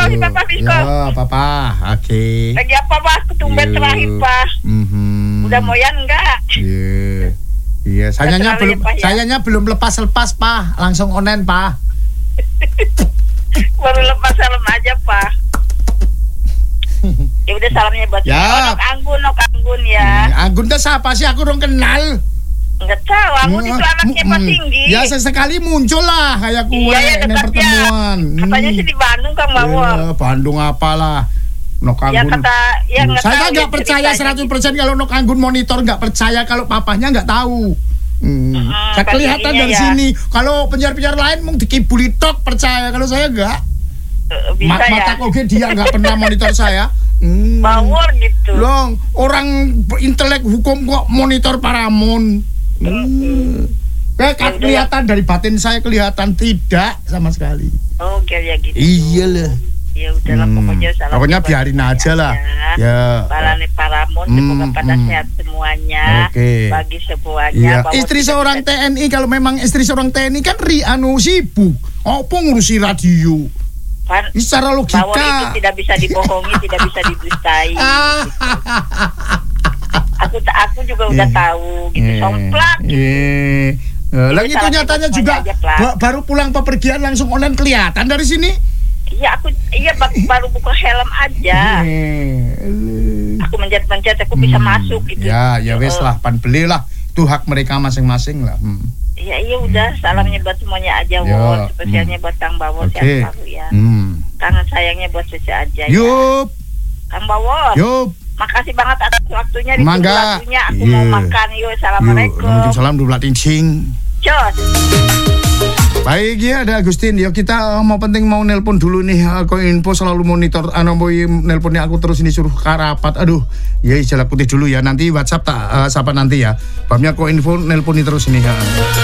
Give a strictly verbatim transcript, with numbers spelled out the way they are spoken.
kasih Papa Fisko. Ya, Papa. Oke. Lagi apa Pak? Ketumben terakhir Pak. Mhm. Udah moyan enggak? Iya. Iya, sayanya belum ya, ya? sayanya belum lepas-lepas, Pak. Langsung onen, Pak. Baru lepas salam aja Pak. Ya udah salamnya buat ya. Oh, Nok Anggun, Nok Anggun ya. Hmm, Anggun tuh siapa sih? Aku dong kenal. Enggak tahu, Anggun itu anaknya Pak Tinggi. Ya sesekali muncul lah kayak kue iya, ya, di pertemuan. Ya. Katanya hmm. sih di Bandung Kang Bawor. Ya, Bandung apalah. Nok Anggun. Ya kata, ya hmm. Saya nggak ya, percaya seratus persen gitu. Kalau Nok Anggun monitor, nggak percaya kalau papahnya nggak tahu. Hmm. Hmm, saya kelihatan dari ya. Sini. Kalau penyiar-penyiar lain mau dikibuli tok percaya, kalau saya enggak. Bisa Mat ya. mata kok dia nggak pernah monitor saya. Hmm. Bawor gitu. Long, orang intelek hukum kok monitor Paramount. Hmm. Kayak ya, kelihatan ya. Dari batin saya kelihatan tidak sama sekali. Oh, kayak gitu. Iyalah. Ya udahlah hmm. pokoknya salah. Pokoknya biarin aja lah. Ya. Balane Paramount hmm, semoga pada hmm. sehat semuanya. Okay. Bagi semuanya. Ya. Istri seorang T N I kalau memang istri seorang T N I kan ri anu sibuk. Apa ngurusi radio? Kan, secara logika Bawor itu tidak bisa dibohongi, tidak bisa didustai. aku aku juga udah yeah. tahu gitu, yeah. somplak. Yeah. Uh, lagi itu nyatanya juga aja, baru pulang pepergian langsung online kelihatan dari sini. Iya aku iya baru buka helm aja. Yeah. Aku mencet-mencet aku hmm. bisa masuk gitu. Ya ya wes lah, pan belilah. Itu hak mereka masing-masing lah. Hmm. Iya iya udah hmm. salamnya buat semuanya aja Wor, spesialnya hmm. buat Kang Bawor okay. Siap tahu ya. Hmm. Kangen sayangnya buat Cece aja ya. Yup. Kang Bawor. Yup. Makasih banget atas waktunya di waktunya aku yeah. mau makan. Yuk, assalamualaikum. Waalaikumsalam dua belas incing. Cus. Baik ya, ada Agustin. Ya kita mau penting mau nelpon dulu nih. Aku info selalu monitor. Anu mau nelponnya aku terus ini suruh karapat. Aduh, ya jalak putih dulu ya. Nanti WhatsApp tak uh, siapa nanti ya. Babnya aku info nelponi terus ini. Ya.